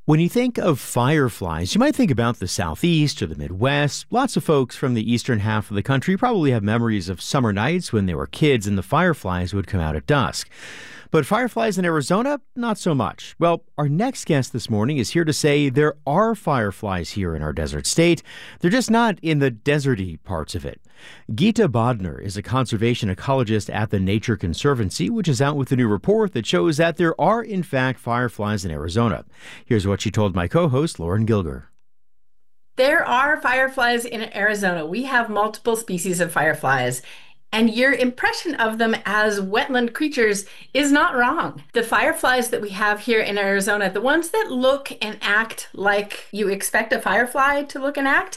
When you think of fireflies, you might think about the Southeast or the Midwest. Lots of folks from the eastern half of the country probably have memories of summer nights when they were kids and the fireflies would come out at dusk. But fireflies in Arizona, not so much. Well, our next guest this morning is here to say there are fireflies here in our desert state. They're just not in the deserty parts of it. Geeta Bodner is a conservation ecologist at the Nature Conservancy, which is out with a new report that shows that there are, in fact, fireflies in Arizona. Here's what she told my co-host, Lauren Gilger. There are fireflies in Arizona. We have multiple species of fireflies. And your impression of them as wetland creatures is not wrong. The fireflies that we have here in Arizona, the ones that look and act like you expect a firefly to look and act,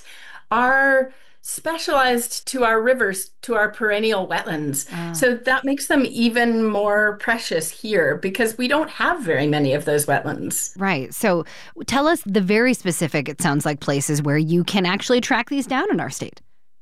are specialized to our rivers, to our perennial wetlands. So that makes them even more precious here because we don't have very many of those wetlands. Right. So tell us the very specific, it sounds like, places where you can actually track these down in our state.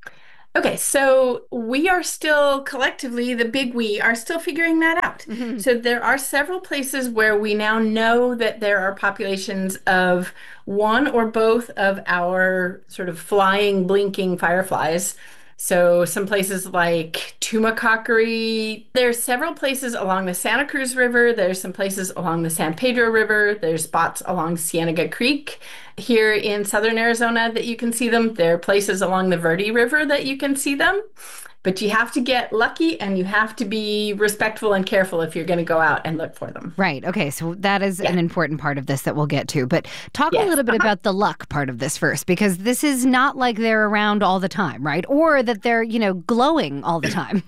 Okay, so we are still collectively, the big we, are still figuring that out. So there are several places where we now know that there are populations of one or both of our sort of flying, blinking fireflies. So some places like Tumacacori. There's several places along the Santa Cruz River. There's some places along the San Pedro River. There's spots along Cienega Creek here in southern Arizona that you can see them. There are places along the Verde River that you can see them. But you have to get lucky and you have to be respectful and careful if you're going to go out and look for them. Right. Okay. So that is an important part of this that we'll get to. But talk a little bit about the luck part of this first, because this is not like they're around all the time, right? Or that they're, glowing all the time.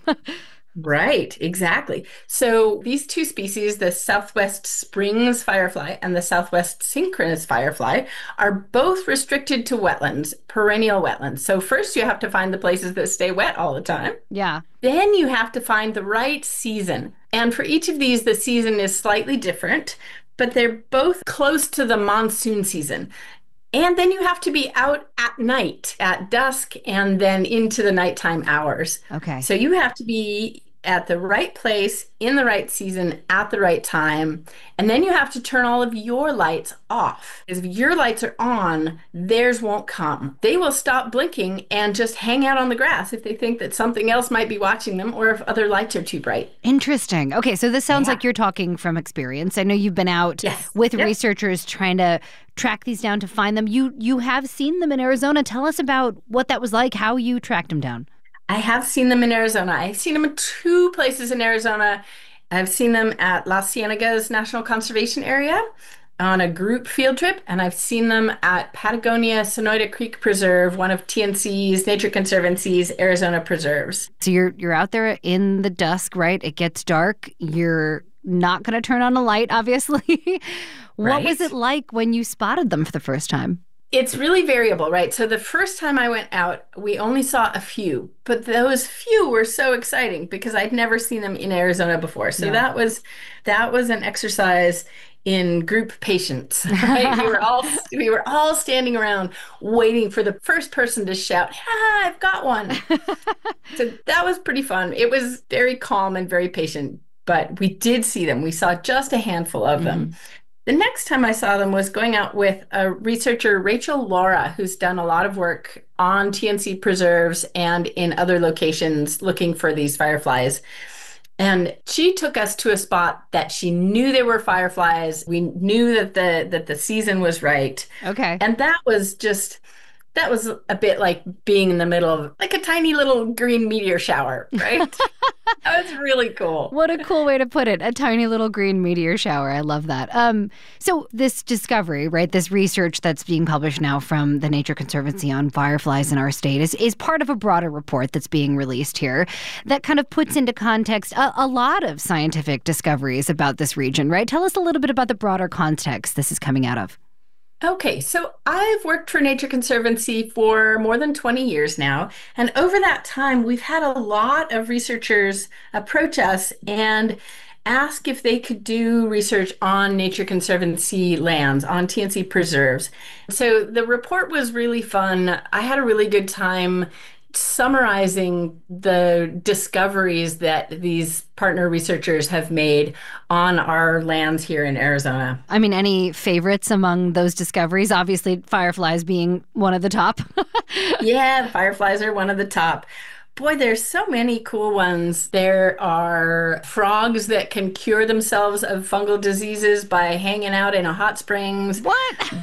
Right, exactly. So these two species, the Southwest Springs firefly and the Southwest Synchronous firefly, are both restricted to wetlands, perennial wetlands. So first you have to find the places that stay wet all the time. Yeah. Then you have to find the right season. And for each of these, the season is slightly different, but they're both close to the monsoon season. And then you have to be out at night, at dusk, and then into the nighttime hours. Okay. So you have to be at the right place, in the right season, at the right time. And then you have to turn all of your lights off. Because if your lights are on, theirs won't come. They will stop blinking and just hang out on the grass if they think that something else might be watching them or if other lights are too bright. Interesting. Okay, so this sounds like you're talking from experience. I know you've been out with researchers trying to track these down to find them. You have seen them in Arizona. Tell us about what that was like, how you tracked them down. I have seen them in Arizona. I've seen them in two places in Arizona. I've seen them at Las Ciénegas National Conservation Area on a group field trip, and I've seen them at Patagonia Sonoyta Creek Preserve, one of TNC's, Nature Conservancy's Arizona preserves. So you're out there in the dusk, right? It gets dark. You're not going to turn on a light, obviously. What was it like when you spotted them for the first time? It's really variable, right? So the first time I went out, we only saw a few, but those few were so exciting because I'd never seen them in Arizona before. So that was an exercise in group patience, right? we were all standing around waiting for the first person to shout, "Ha, I've got one." So that was pretty fun. It was very calm and very patient, but we did see them. We saw just a handful of them. The next time I saw them was going out with a researcher, Rachel Laura, who's done a lot of work on TNC preserves and in other locations looking for these fireflies. And she took us to a spot that she knew there were fireflies. We knew that the season was right. Okay. And that was a bit like being in the middle of like a tiny little green meteor shower, right? That was really cool. What a cool way to put it. A tiny little green meteor shower. I love that. So this discovery, right, this research that's being published now from the Nature Conservancy on fireflies in our state is part of a broader report that's being released here that kind of puts into context a lot of scientific discoveries about this region, right? Tell us a little bit about the broader context this is coming out of. Okay, so I've worked for Nature Conservancy for more than 20 years now. And over that time, we've had a lot of researchers approach us and ask if they could do research on Nature Conservancy lands, on TNC preserves. So the report was really fun. I had a really good time summarizing the discoveries that these partner researchers have made on our lands here in Arizona. I mean, any favorites among those discoveries? Obviously, fireflies being one of the top. Yeah, fireflies are one of the top. Boy, there's so many cool ones. There are frogs that can cure themselves of fungal diseases by hanging out in a hot springs. What?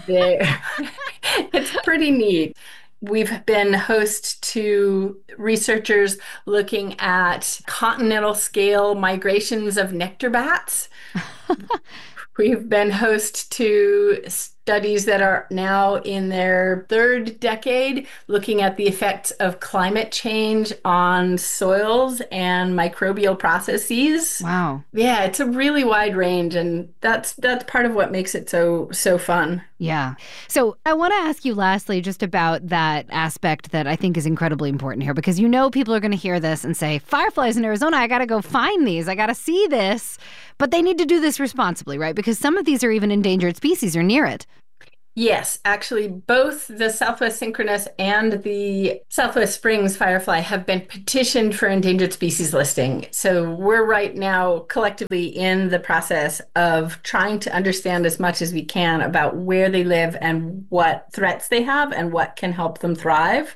It's pretty neat. We've been host to researchers looking at continental scale migrations of nectar bats. We've been host to studies that are now in their third decade, looking at the effects of climate change on soils and microbial processes. Wow. Yeah, it's a really wide range, and that's part of what makes it so fun. Yeah. So I want to ask you lastly just about that aspect that I think is incredibly important here, because people are going to hear this and say, fireflies in Arizona, I got to go find these. I got to see this. But they need to do this responsibly, right? Because some of these are even endangered species or near it. Yes, actually, both the Southwest Synchronous and the Southwest Springs firefly have been petitioned for endangered species listing. So we're right now collectively in the process of trying to understand as much as we can about where they live and what threats they have and what can help them thrive,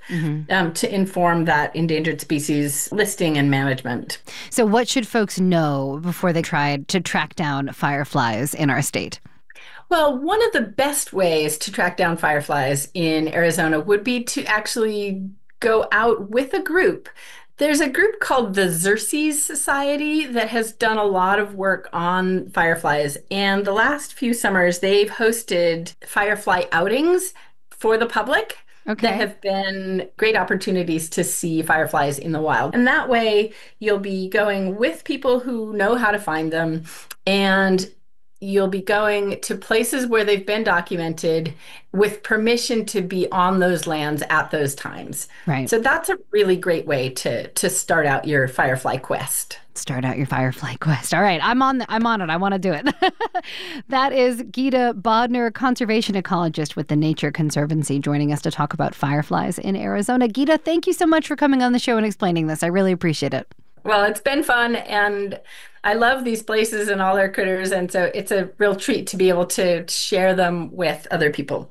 to inform that endangered species listing and management. So what should folks know before they try to track down fireflies in our state? Well, one of the best ways to track down fireflies in Arizona would be to actually go out with a group. There's a group called the Xerces Society that has done a lot of work on fireflies. And the last few summers, they've hosted firefly outings for the public. Okay. That have been great opportunities to see fireflies in the wild. And that way, you'll be going with people who know how to find them, and you'll be going to places where they've been documented with permission to be on those lands at those times. Right. So that's a really great way to start out your firefly quest. Start out your firefly quest. All right, I'm on it. I want to do it. That is Geeta Bodner, conservation ecologist with the Nature Conservancy, joining us to talk about fireflies in Arizona. Geeta, thank you so much for coming on the show and explaining this. I really appreciate it. Well, it's been fun, and I love these places and all their critters, and so it's a real treat to be able to share them with other people.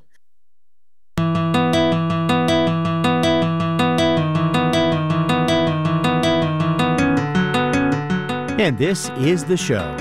And this is the show.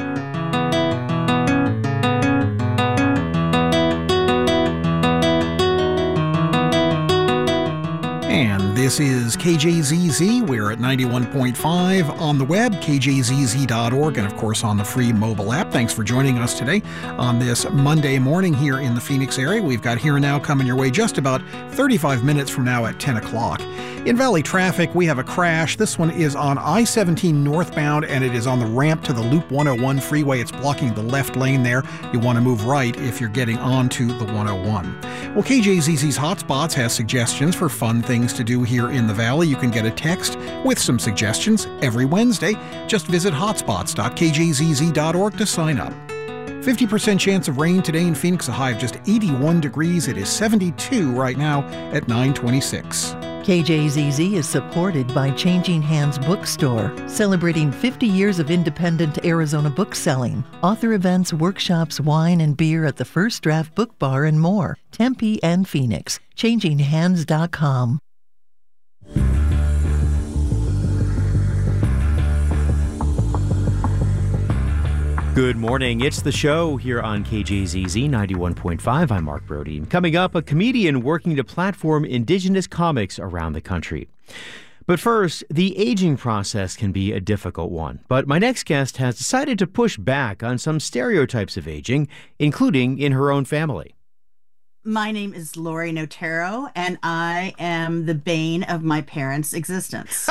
And this is KJZZ. We're at 91.5 on the web, kjzz.org, and of course on the free mobile app. Thanks for joining us today on this Monday morning here in the Phoenix area. We've got Here and Now coming your way just about 35 minutes from now at 10 o'clock. In Valley traffic, we have a crash. This one is on I-17 northbound, and it is on the ramp to the Loop 101 freeway. It's blocking the left lane there. You want to move right if you're getting onto the 101. Well, KJZZ's Hotspots has suggestions for fun things to do here in the Valley. You can get a text with some suggestions every Wednesday. Just visit hotspots.kjzz.org to sign up. 50% chance of rain today in Phoenix, a high of just 81 degrees. It is 72 right now at 9:26. KJZZ is supported by Changing Hands Bookstore, celebrating 50 years of independent Arizona book selling. Author events, workshops, wine and beer at the First Draft Book Bar, and more. Tempe and Phoenix. ChangingHands.com. Good morning. It's the show here on KJZZ 91.5. I'm Mark Brody. Coming up, a comedian working to platform Indigenous comics around the country. But first, the aging process can be a difficult one. But my next guest has decided to push back on some stereotypes of aging, including in her own family. My name is Lori Notero, and I am the bane of my parents' existence.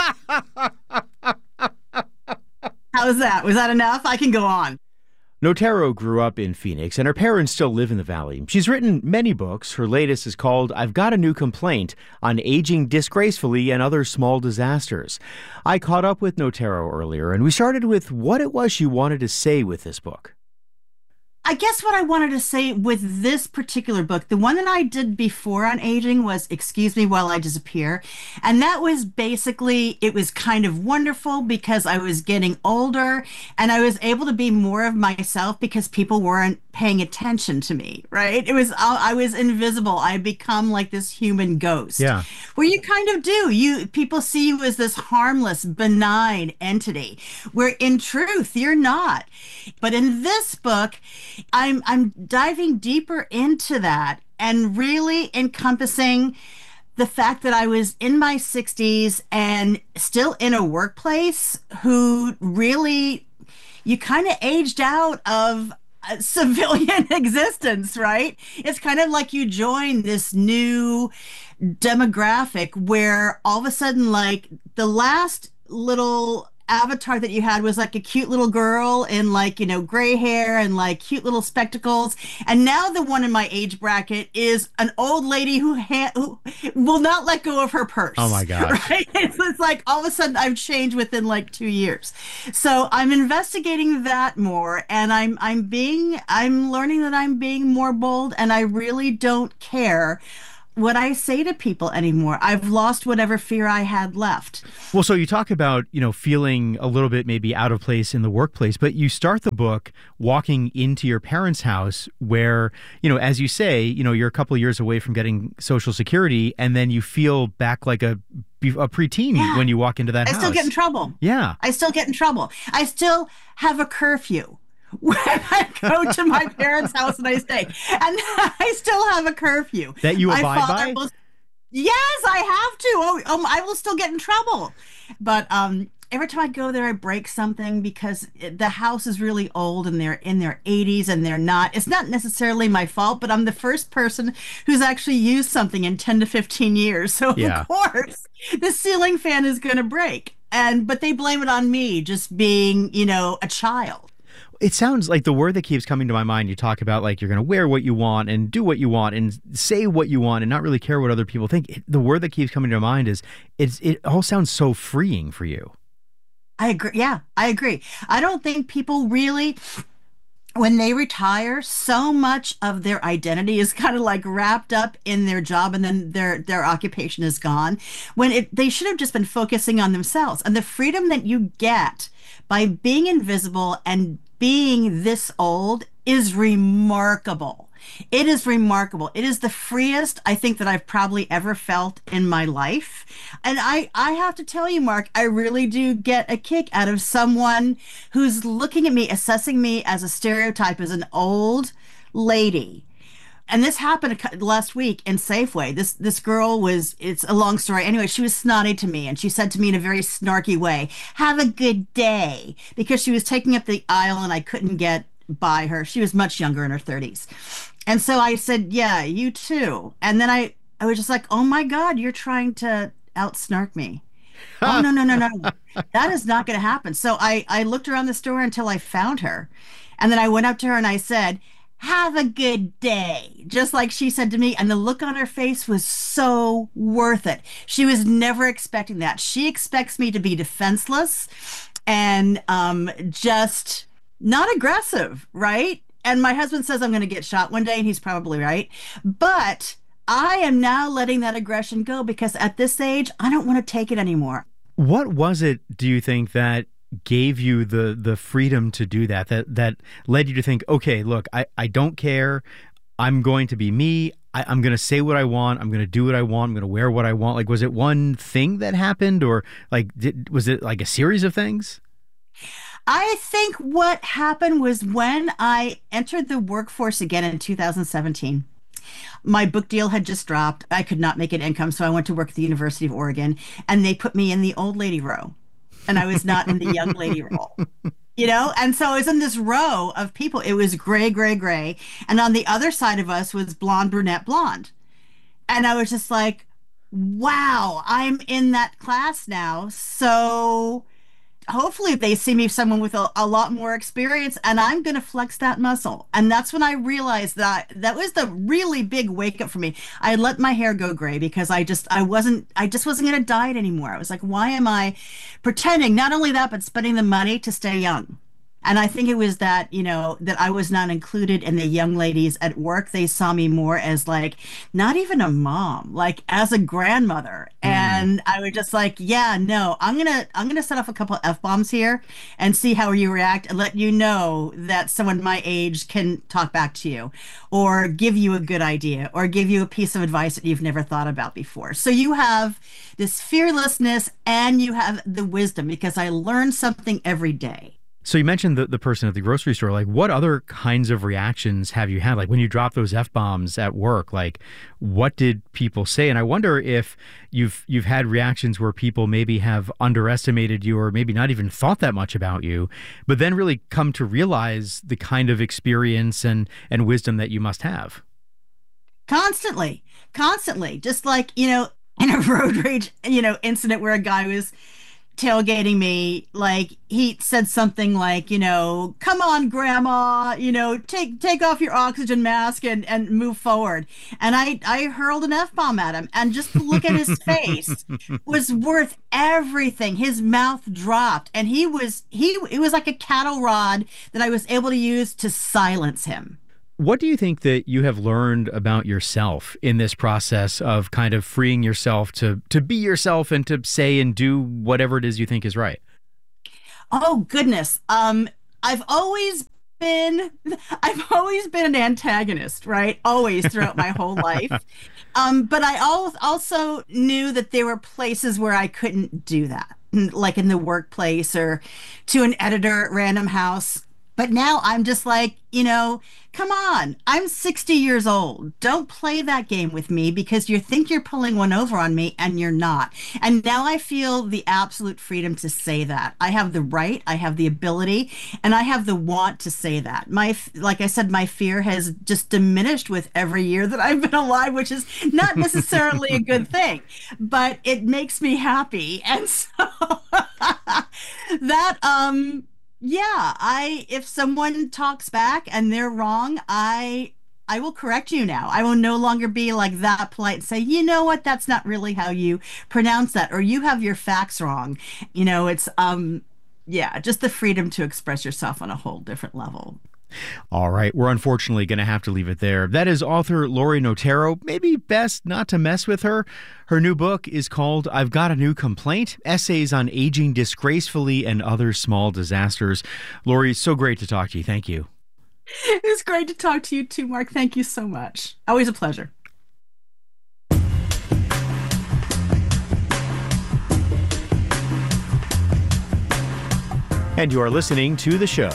How was that? Was that enough? I can go on. Notero grew up in Phoenix, and her parents still live in the Valley. She's written many books. Her latest is called I've Got a New Complaint on Aging Disgracefully and Other Small Disasters. I caught up with Notero earlier, and we started with what it was she wanted to say with this book. I guess what I wanted to say with this particular book, the one that I did before on aging was Excuse Me While I Disappear. And that was basically, it was kind of wonderful because I was getting older and I was able to be more of myself because people weren't paying attention to me, right? I was invisible. I had become like this human ghost. Yeah. Where you kind of do. People see you as this harmless, benign entity, where in truth, you're not. But in this book, I'm diving deeper into that and really encompassing the fact that I was in my 60s and still in a workplace who really, you kind of aged out of civilian existence, right? It's kind of like you join this new demographic where all of a sudden, like the last little avatar that you had was like a cute little girl in like, gray hair and like cute little spectacles. And now the one in my age bracket is an old lady who will not let go of her purse. Oh my gosh. Right? It's like all of a sudden I've changed within like 2 years. So I'm investigating that more and I'm learning that I'm being more bold and I really don't care what I say to people anymore. I've lost whatever fear I had left. Well, so you talk about, feeling a little bit maybe out of place in the workplace, but you start the book walking into your parents' house where, as you say, you're a couple of years away from getting Social Security, and then you feel back like a preteen when you walk into that house. I still get in trouble. Yeah. I still get in trouble. I still have a curfew when I go to my parents' house and I stay. And I still have a curfew. That you abide by? Yes, I have to. I will still get in trouble. But every time I go there, I break something because the house is really old and they're in their 80s and they're not. It's not necessarily my fault, but I'm the first person who's actually used something in 10 to 15 years. So, Of course, the ceiling fan is going to break. But they blame it on me just being, a child. It sounds like the word that keeps coming to my mind, you talk about like you're going to wear what you want and do what you want and say what you want and not really care what other people think. The word that keeps coming to mind is it all sounds so freeing for you. I agree. Yeah, I agree. I don't think people really, when they retire, so much of their identity is kind of like wrapped up in their job and then their occupation is gone when they should have just been focusing on themselves. And the freedom that you get by being invisible and being this old is remarkable. It is remarkable. It is the freest I think that I've probably ever felt in my life. And I have to tell you, Mark, I really do get a kick out of someone who's looking at me, assessing me as a stereotype, as an old lady. And this happened last week in Safeway. This girl it's a long story. Anyway, she was snotty to me and she said to me in a very snarky way, "Have a good day," because she was taking up the aisle and I couldn't get by her. She was much younger, in her 30s. And so I said, "Yeah, you too." And then I was just like, "Oh my God, you're trying to out-snark me." Oh, no. That is not going to happen. So I looked around the store until I found her. And then I went up to her and I said, "Have a good day," just like she said to me. And the look on her face was so worth it. She was never expecting that. She expects me to be defenseless and just not aggressive, right? And my husband says I'm going to get shot one day, and he's probably right. But I am now letting that aggression go because at this age, I don't want to take it anymore. What was it, do you think, that gave you the freedom to do that led you to think, okay, look, I don't care. I'm going to be me. I'm going to say what I want. I'm going to do what I want. I'm going to wear what I want. Like, was it one thing that happened, or like, was it like a series of things? I think what happened was when I entered the workforce again in 2017. My book deal had just dropped. I could not make an income, so I went to work at the University of Oregon, and they put me in the old lady row. And I was not in the young lady role, And so I was in this row of people. It was gray, gray, gray. And on the other side of us was blonde, brunette, blonde. And I was just like, wow, I'm in that class now. So hopefully they see me as someone with a lot more experience, and I'm going to flex that muscle. And that's when I realized that was the really big wake up for me. I had let my hair go gray because I just wasn't going to dye it anymore. I was like, why am I pretending? Not only that, but spending the money to stay young. And I think it was that, that I was not included in the young ladies at work. They saw me more as like, not even a mom, like as a grandmother. And I was just like, yeah, no, I'm gonna set off a couple of F-bombs here and see how you react and let you know that someone my age can talk back to you or give you a good idea or give you a piece of advice that you've never thought about before. So you have this fearlessness and you have the wisdom because I learn something every day. So you mentioned the person at the grocery store. Like, what other kinds of reactions have you had? Like, when you drop those F-bombs at work, like, what did people say? And I wonder if you've had reactions where people maybe have underestimated you or maybe not even thought that much about you, but then really come to realize the kind of experience and wisdom that you must have. Constantly. Just like, in a road rage, incident where a guy was tailgating me, like he said something like, come on, grandma, take off your oxygen mask and move forward. And I hurled an F-bomb at him, and just to look at his face was worth everything. His mouth dropped, and it was like a cattle rod that I was able to use to silence him. What do you think that you have learned about yourself in this process of kind of freeing yourself to be yourself and to say and do whatever it is you think is right? Oh, goodness. I've always been an antagonist, right? Always throughout my whole life. But I also knew that there were places where I couldn't do that, like in the workplace or to an editor at Random House. But now I'm just like, come on, I'm 60 years old. Don't play that game with me because you think you're pulling one over on me and you're not. And now I feel the absolute freedom to say that. I have the right, I have the ability, and I have the want to say that. Like I said, my fear has just diminished with every year that I've been alive, which is not necessarily a good thing, but it makes me happy. And so that, yeah, if someone talks back and they're wrong, I will correct you now. I will no longer be like that polite and say, you know what, that's not really how you pronounce that, or you have your facts wrong. It's just the freedom to express yourself on a whole different level. All right, we're unfortunately going to have to leave it there. That is author Lori Notero. Maybe best not to mess with her. Her new book is called I've Got a New Complaint, Essays on Aging Disgracefully and Other Small Disasters. Lori, so great to talk to you. Thank you. It was great to talk to you too, Mark. Thank you so much. Always a pleasure. And you are listening to The Show.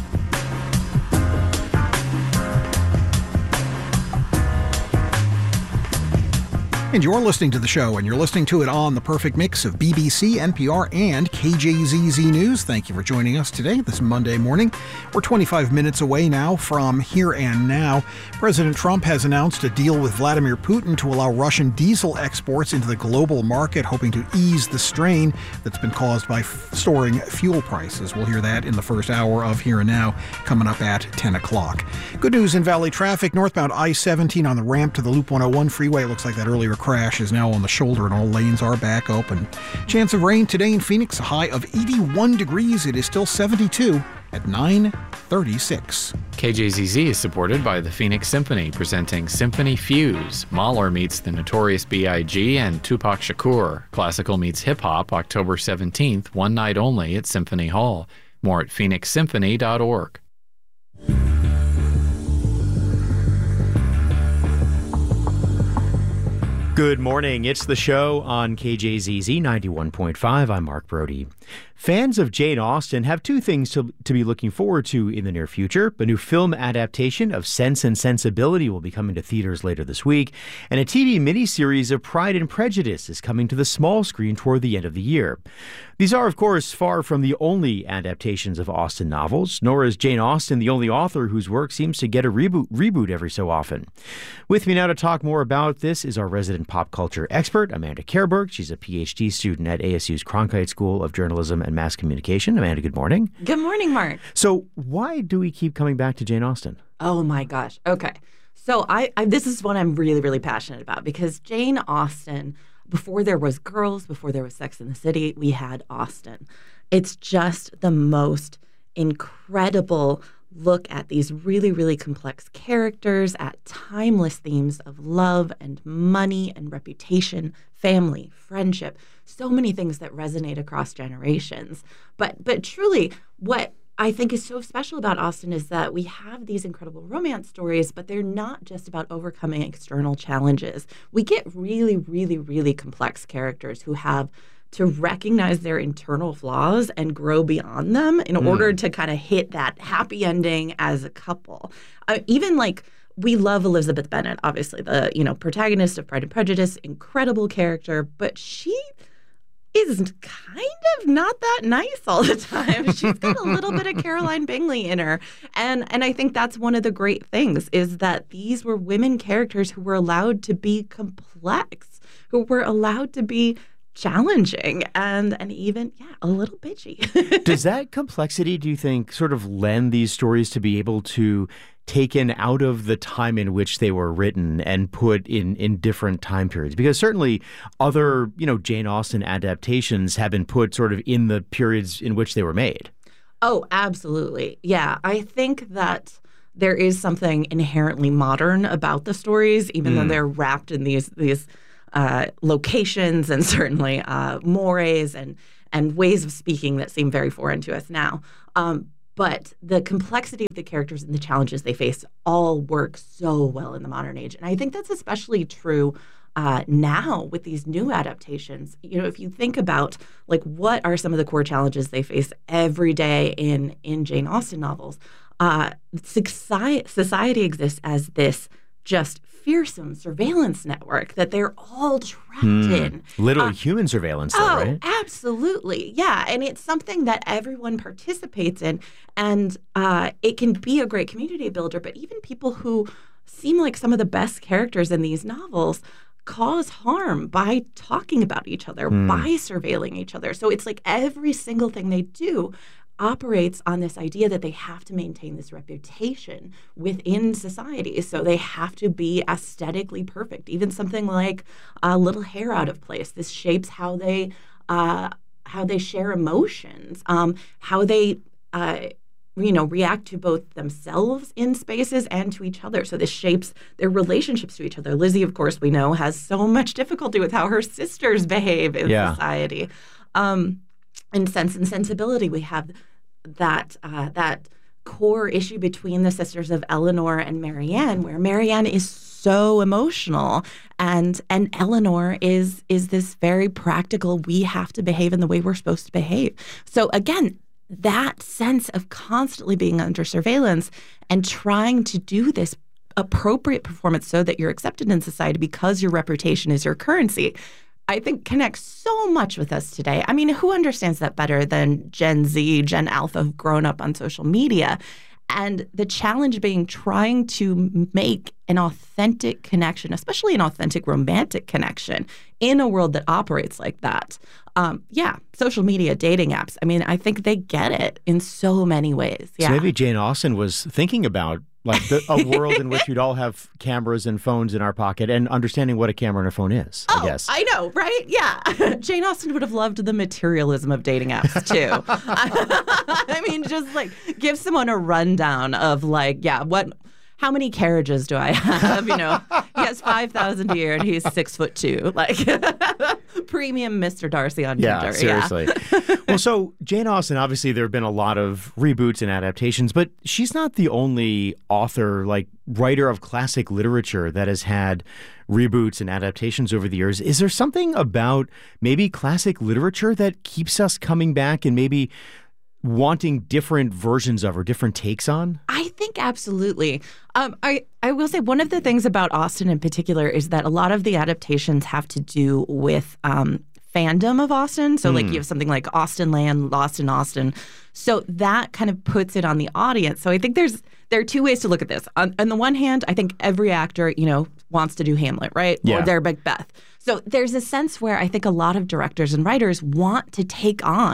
And you're listening to The Show, and you're listening to it on the perfect mix of BBC, NPR, and KJZZ News. Thank you for joining us today, this Monday morning. We're 25 minutes away now from Here and Now. President Trump has announced a deal with Vladimir Putin to allow Russian diesel exports into the global market, hoping to ease the strain that's been caused by soaring fuel prices. We'll hear that in the first hour of Here and Now, coming up at 10 o'clock. Good news in Valley traffic. Northbound I-17 on the ramp to the Loop 101 freeway. It looks like that earlier crash is now on the shoulder and all lanes are back open. Chance of rain today in Phoenix, a high of 81 degrees. It is still 72 at 9:36. KJZZ is supported by the Phoenix Symphony, presenting Symphony Fuse. Mahler meets the Notorious B.I.G. and Tupac Shakur. Classical meets hip-hop, October 17th, one night only at Symphony Hall. More at phoenixsymphony.org. Good morning. It's The Show on KJZZ 91.5. I'm Mark Brody. Fans of Jane Austen have two things to be looking forward to in the near future. A new film adaptation of Sense and Sensibility will be coming to theaters later this week, and a TV miniseries of Pride and Prejudice is coming to the small screen toward the end of the year. These are, of course, far from the only adaptations of Austen novels, nor is Jane Austen the only author whose work seems to get a reboot every so often. With me now to talk more about this is our resident pop culture expert, Amanda Kerberg. She's a PhD student at ASU's Cronkite School of Journalism and Mass Communication. Amanda, good morning. Good morning, Mark. So why do we keep coming back to Jane Austen? Oh, my gosh. Okay. So I this is what I'm really, really passionate about, because Jane Austen, before there was Girls, before there was Sex and the City, we had Austen. It's just the most incredible look at these really, really complex characters, at timeless themes of love and money and reputation, family, friendship, so many things that resonate across generations. But truly, what I think is so special about Austen is that we have these incredible romance stories, but they're not just about overcoming external challenges. We get really, really, really complex characters who have to recognize their internal flaws and grow beyond them in order to kind of hit that happy ending as a couple. Even like, we love Elizabeth Bennet, obviously, the protagonist of Pride and Prejudice, incredible character, but she is kind of not that nice all the time. She's got a little bit of Caroline Bingley in her. And I think that's one of the great things, is that these were women characters who were allowed to be complex, who were allowed to be challenging and even a little bitchy. Does that complexity, do you think, sort of lend these stories to be able to taken out of the time in which they were written and put in different time periods? Because certainly other, Jane Austen adaptations have been put sort of in the periods in which they were made. Oh, absolutely. Yeah, I think that there is something inherently modern about the stories, even though they're wrapped in these locations and certainly mores and ways of speaking that seem very foreign to us now. But the complexity of the characters and the challenges they face all work so well in the modern age. And I think that's especially true now with these new adaptations. If you think about, like, what are some of the core challenges they face every day in Jane Austen novels, society exists as this just fearsome surveillance network that they're all trapped in. Literally human surveillance, though, right? Absolutely. Yeah. And it's something that everyone participates in. And it can be a great community builder. But even people who seem like some of the best characters in these novels cause harm by talking about each other, by surveilling each other. So it's like every single thing they do operates on this idea that they have to maintain this reputation within society. So they have to be aesthetically perfect. Even something like a little hair out of place. This shapes how they share emotions, how they react to both themselves in spaces and to each other. So this shapes their relationships to each other. Lizzie, of course, we know, has so much difficulty with how her sisters behave in society. In Sense and Sensibility, we have that core issue between the sisters of Eleanor and Marianne, where Marianne is so emotional, and Eleanor is this very practical, we have to behave in the way we're supposed to behave. So again, that sense of constantly being under surveillance and trying to do this appropriate performance so that you're accepted in society because your reputation is your currency, I think connects so much with us today. I mean, who understands that better than Gen Z, Gen Alpha, who've grown up on social media? And the challenge being trying to make an authentic connection, especially an authentic romantic connection, in a world that operates like that. Social media, dating apps. I mean, I think they get it in so many ways. Yeah. So maybe Jane Austen was thinking about a world in which we'd all have cameras and phones in our pocket and understanding what a camera and a phone is, I guess. I know, right? Yeah. Jane Austen would have loved the materialism of dating apps, too. I mean, just give someone a rundown of how many carriages do I have? He has 5,000 a year and he's 6'2". Premium Mr. Darcy on Tinder. Yeah, seriously. Well, so Jane Austen, obviously there have been a lot of reboots and adaptations, but she's not the only author, writer of classic literature that has had reboots and adaptations over the years. Is there something about maybe classic literature that keeps us coming back and maybe wanting different versions of or different takes on? I think absolutely. I will say one of the things about Austen in particular is that a lot of the adaptations have to do with fandom of Austen. So you have something like Austenland, Lost in Austen. So that kind of puts it on the audience. So I think there are two ways to look at this. On the one hand, I think every actor, wants to do Hamlet, right? Yeah. Or their Macbeth. So there's a sense where I think a lot of directors and writers want to take on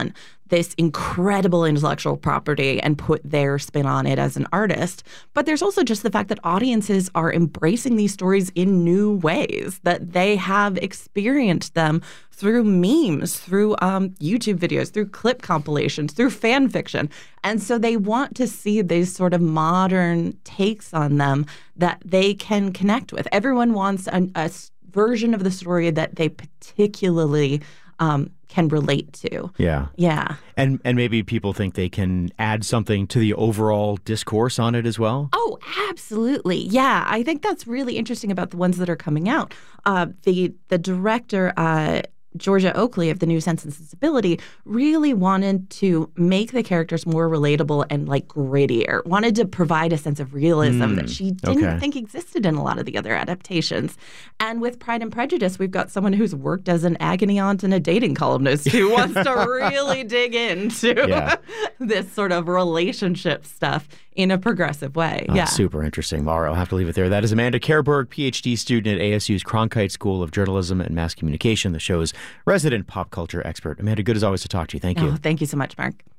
this incredible intellectual property and put their spin on it as an artist. But there's also just the fact that audiences are embracing these stories in new ways, that they have experienced them through memes, through YouTube videos, through clip compilations, through fan fiction. And so they want to see these sort of modern takes on them that they can connect with. Everyone wants a version of the story that they particularly can relate to. Yeah. Yeah. And maybe people think they can add something to the overall discourse on it as well? Oh, absolutely. Yeah. I think that's really interesting about the ones that are coming out. The director, Georgia Oakley of the New Sense and Sensibility, really wanted to make the characters more relatable and like grittier, wanted to provide a sense of realism that she didn't think existed in a lot of the other adaptations. And with Pride and Prejudice, we've got someone who's worked as an agony aunt and a dating columnist who wants to really dig into this sort of relationship stuff in a progressive way. Super interesting, Mara. I'll have to leave it there. That is Amanda Kerberg, PhD student at ASU's Cronkite School of Journalism and Mass Communication, the show's resident pop culture expert. Amanda, good as always to talk to you. Thank you. Thank you so much, Mark.